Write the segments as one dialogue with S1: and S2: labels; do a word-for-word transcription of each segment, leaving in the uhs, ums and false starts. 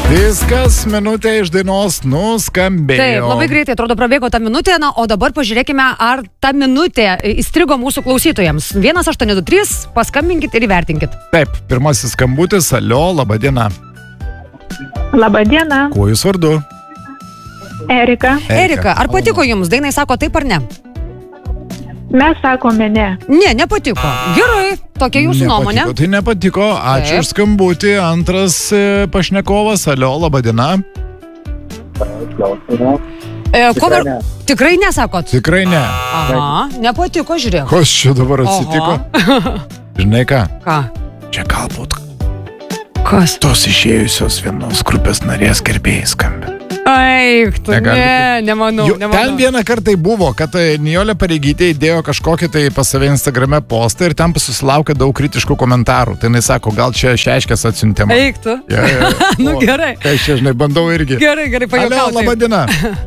S1: Viskas minutė iš dainos nuskambėjo.
S2: Taip, labai greitai atrodo prabėgo ta minutė, na, o dabar pažiūrėkime, ar ta minutė įstrigo mūsų klausytojams. vienas aštuoni du trys, paskambinkit ir įvertinkit.
S1: Taip, pirmasis skambutis, alio, laba diena.
S3: Labą dieną.
S1: Kuo jūs vardu?
S3: Erika.
S2: Erika, ar patiko jums? Dainai sako taip ar ne?
S3: Mes sakome ne.
S2: Ne, nepatiko. Gerai, tokia jūsų
S1: nepatiko,
S2: nuomonė.
S1: Tai nepatiko, ačiū
S2: Taip.
S1: už skambutį. Antras e, pašnekovas, alio, laba diena.
S2: E, ko var... Tikrai nesakot?
S1: Tikrai ne.
S2: Aha, nepatiko, žiūrėk.
S1: Kas čia dabar atsitiko? Žinai ką?
S2: Ką?
S1: Čia galbūt
S2: Kas?
S1: tos išėjusios vienos grupės narės gerbėjai skambė.
S2: Eik, tu,
S1: Negali
S2: ne, nemanau,
S1: Jau,
S2: nemanau.
S1: ten vieną kartą buvo, kad e, Nijolė Pareigytė įdėjo kažkokį tai pas save Instagrame postą ir ten susilaukė daug kritiškų komentarų. Tai jinai sako, gal čia šeškės atsiuntėma.
S2: Eik tu.
S1: Ja, ja.
S2: Nu,
S1: O,
S2: gerai.
S1: Tai aš čia, žinai, bandau irgi.
S2: Gerai, gerai,
S1: Alio,
S2: pajuokau.
S1: laba diena.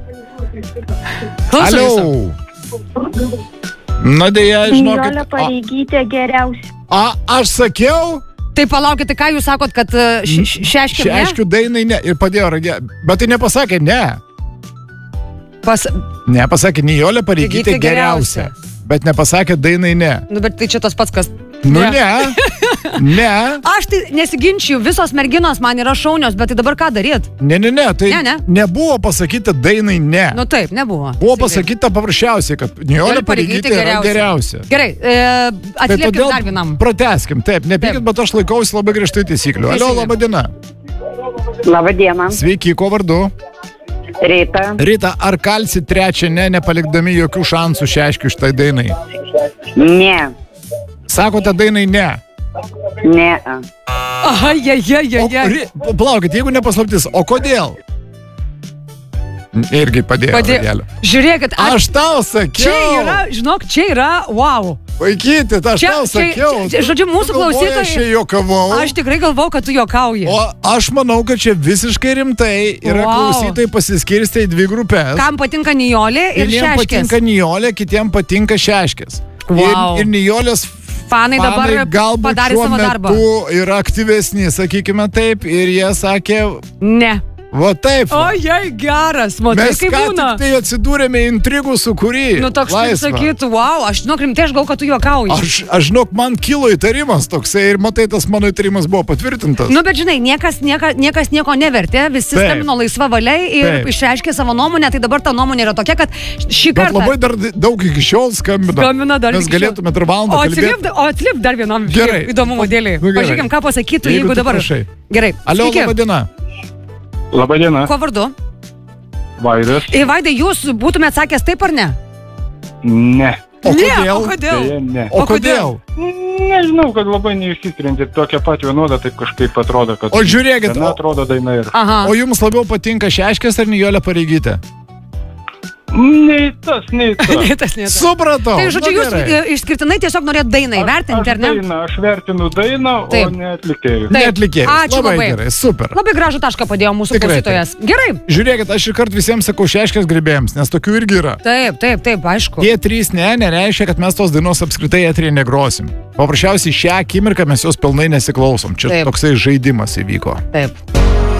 S2: Alio.
S1: Alio. Na dėja, žinokit.
S3: Nijolė Pareigytė geriausia.
S1: A, a, aš sakiau,
S2: Tai palaukit, tai ką jūs sakot, kad uh, š- š- šeškėm ne?
S1: šeškių dainai ne. Ir padėjo ragė. Bet tai nepasakė ne.
S2: Pas...
S1: Ne, pasakė Nijolė Pareigytė
S2: Pareigytė
S1: geriausia.
S2: geriausia.
S1: Bet nepasakė dainai ne.
S2: Nu, bet tai čia tas pats, kas...
S1: Nu ne. Ne.
S2: Aš tai nesiginčiu, visos merginos man yra šaunios, bet tai dabar ką daryt?
S1: Ne, ne, ne. Tai
S2: Ne, ne.
S1: nebuvo pasakyta dainai ne.
S2: Nu taip, nebuvo.
S1: Buvo
S2: Tikrai.
S1: pasakyta paprasčiausiai, kad Nijolė Pareigytė yra geriausia.
S2: Gerai, e,
S1: Tai
S2: atsiliepkim
S1: todėl
S2: dar vienam.
S1: pratęskim. Taip, nepykit,
S2: Taip.
S1: bet aš laikausi labai griežtai taisyklių. Alio,
S2: Teisingai.
S1: laba diena.
S4: Labą dieną,
S1: Sveiki, kuo vardu?
S4: Rita.
S1: Rita, ar kalsi trečią ne, nepalikdami jokių šansų šeškių šitai dainai?
S4: Ne,
S1: Sakote dainai ne.
S4: ne.
S2: Ai, ai, ai,
S1: O,
S2: ai, ai.
S1: ri- Plaukit, jeigu nepaslaptis, o kodėl? Irgi padėjo.
S2: Padė...
S1: ragelio.
S2: Žiūrėkit, aš...
S1: Aš tau sakiau.
S2: Čia yra, žinok, čia yra, wow.
S1: Vaikyti, aš
S2: Čia-
S1: tau
S2: čia-
S1: sakiau.
S2: čia- žodžiu, mūsų
S1: Tu galvoji,
S2: klausytojai-
S1: Aš čia juokavau.
S2: Aš tikrai galvau, kad tu juokauji.
S1: O aš manau, kad čia visiškai rimtai yra
S2: Wow.
S1: klausytojai pasiskirstę į dvi grupės.
S2: Kam patinka Nijolė ir
S1: Vieniem
S2: šeškės?
S1: patinka Nijolė, kitiem patinka šeškės.
S2: Wow.
S1: Ir, ir Nijolės
S2: Fanai dabar
S1: galbūt
S2: padarė
S1: šiuo
S2: savo darbą.
S1: metu yra aktyvesni, sakykime taip, ir jie sakė,
S2: Ne.
S1: va taip. va.
S2: O jai geras, matai,
S1: Mes
S2: kaip
S1: ką
S2: būna.
S1: tik tai atsidūrėme intrigų sukūry.
S2: Nu, toks kaip sakytų, wow, aš žinok, rimtai, aš gal, kad tu juokauji.
S1: Aš, aš žinok, man kilo įtarimas toksai ir matai, tas mano įtarimas buvo patvirtintas.
S2: Nu, bet žinai, niekas, nieka, niekas nieko nevertė, visi
S1: Taip.
S2: skambino laisva valiai ir
S1: Taip.
S2: išreiškė savo nuomonę, tai dabar ta nuomonė yra tokia, kad šį
S1: Bet
S2: kartą...
S1: labai dar daug iki šiol skambino.
S2: Skambina dar
S1: Mes
S2: iki šiol.
S1: galėtume dar valandą
S2: O
S1: kalbėti.
S2: atsiliep, o atsiliep dar vienam
S1: Gerai.
S2: įdomumo dėliai.
S1: Nu, gerai.
S2: Pažiūrėkim, ką pasakytų,
S1: Jeigu
S2: jeigu
S1: tu
S2: dabar...
S1: prašai.
S2: Gerai.
S1: Alio,
S2: Sveiki.
S1: laba diena.
S5: Labą dieną,
S2: Kuo vardu?
S5: Vaidas.
S2: E, Vaidai, jūs būtumėt sakęs taip ar ne?
S5: Ne.
S1: O
S2: Ne,
S1: kodėl?
S2: o kodėl?
S5: Deja, ne.
S1: O
S2: O kodėl?
S1: kodėl?
S5: Nežinau, kad labai neišsiskirianti tokia pat vienoda, taip kažkaip atrodo, kad...
S1: O žiūrėkit,
S5: Viena
S1: o,
S5: atrodo daina ir...
S2: Aha.
S1: o jums labiau patinka šeškės ar Nijolė Pareigytė?
S5: Nei tas, nei tas.
S2: Ne, tas, ne tas.
S1: Supratau.
S2: Tai, žodžiu,
S1: Nu,
S2: jūs
S1: gerai.
S2: e, išskirtinai tiesiog norėt dainą įvertinti,
S5: aš,
S2: ar ne?
S5: dainą, aš vertinu dainą,
S2: Taip.
S5: o ne atlikėjų.
S2: Taip.
S1: Neatlikėjus.
S2: Ačiū labai.
S1: Gerai, super.
S2: Labai gražų tašką padėjo mūsų
S1: Tikrai
S2: klausytojas. Gerai.
S1: Žiūrėkit, aš ir kart visiems sakau šeškės grybėjams, nes tokių irgi yra.
S2: Taip, taip, taip, aišku.
S1: Tie trys ne, nereiškia, kad mes tos dainos apskritai eterį negrosim. Paprasčiausiai šią akimirką mes jos pilnai nesiklausom. Čia
S2: Taip.
S1: toksai žaidimas įvyko.
S2: Taip.